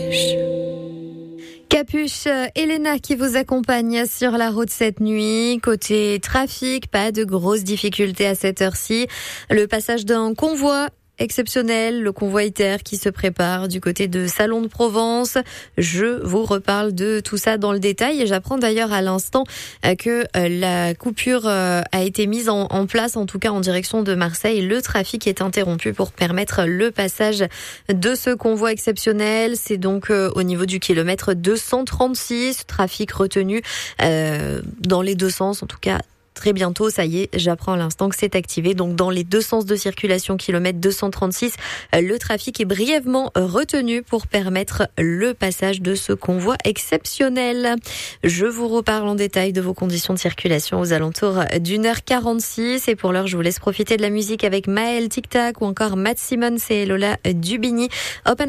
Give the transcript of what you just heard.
Capuche, Elena qui vous accompagne sur la route cette nuit. Côté trafic, pas de grosses difficultés à cette heure-ci. Le passage d'un convoi exceptionnel, le convoi ITER qui se prépare du côté de Salon de Provence. Je vous reparle de tout ça dans le détail et j'apprends d'ailleurs à l'instant que la coupure a été mise en place, en tout cas en direction de Marseille. Le trafic est interrompu pour permettre le passage de ce convoi exceptionnel. C'est donc au niveau du kilomètre 236, trafic retenu dans les deux sens, en tout cas. Très bientôt, ça y est, j'apprends à l'instant que c'est activé. Donc dans les deux sens de circulation, kilomètre 236, le trafic est brièvement retenu pour permettre le passage de ce convoi exceptionnel. Je vous reparle en détail de vos conditions de circulation aux alentours d'1h46. Et pour l'heure, je vous laisse profiter de la musique avec Maël Tic Tac ou encore Matt Simmons et Lola Dubini. Open